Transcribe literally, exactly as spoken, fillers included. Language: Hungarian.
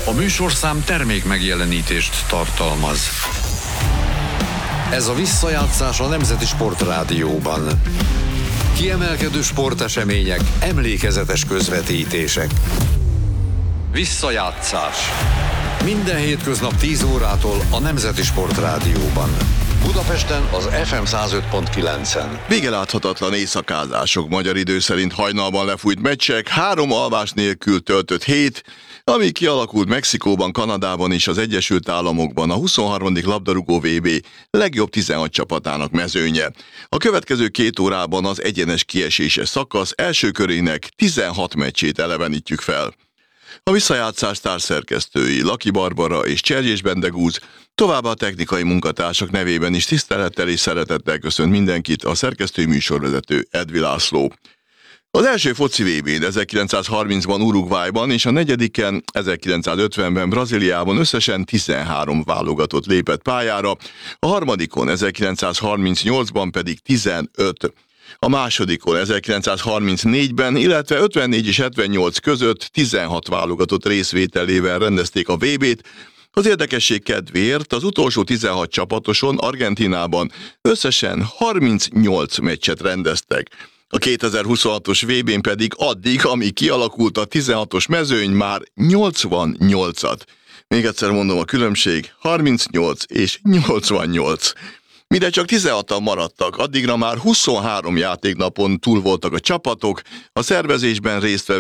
A műsorszám termék megjelenítést tartalmaz. Ez a visszajátszás a Nemzeti Sportrádióban. Kiemelkedő sportesemények, emlékezetes közvetítések. Visszajátszás. Minden hétköznap tíz órától a Nemzeti Sportrádióban. Budapesten az ef em száz öt pont kilencen. Vége láthatatlan éjszakázások, magyar idő szerint hajnalban lefújt meccsek, három alvás nélkül töltött hét, ami kialakult Mexikóban, Kanadában és az Egyesült Államokban a huszonharmadik labdarúgó vé bé legjobb tizenhat csapatának mezőnye. A következő két órában az egyenes kieséses szakasz első körének tizenhat meccsét elevenítjük fel. A visszajátszás társszerkesztői Laki Barbara és Cserjés Bendegúz, továbbá a technikai munkatársak nevében is tisztelettel és szeretettel köszönt mindenkit a szerkesztői műsorvezető Edvi László. Az első foci vé bén ezerkilencszázharmincban Uruguayban és a negyediken ezerkilencszázötvenben Brazíliában összesen tizenhárom válogatott lépett pályára, a harmadikon ezerkilencszázharmincnyolcban pedig tizenöt. A másodikon ezerkilencszázharmincnégyben, illetve ötvennégy és hetvennyolc között tizenhat válogatott részvételével rendezték a vé bét. Az érdekesség kedvéért az utolsó tizenhat csapatoson Argentínában összesen harmincnyolc meccset rendeztek. A kétezer-huszonhatos vé bén pedig addig, amíg kialakult a tizenhatos mezőny, már nyolcvannyolcat. Még egyszer mondom, a különbség harmincnyolc és nyolcvannyolc. Mire csak tizenhatan maradtak, addigra már huszonhárom játéknapon túl voltak a csapatok, a szervezésben résztvevő